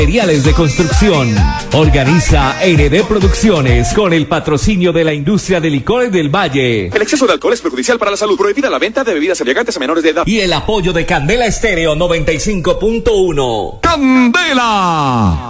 Materiales de construcción. Organiza ND Producciones con el patrocinio de la industria de licores del Valle. El exceso de alcohol es perjudicial para la salud. Prohibida la venta de bebidas embriagantes a menores de edad. Y el apoyo de Candela Estéreo 95.1. ¡Candela!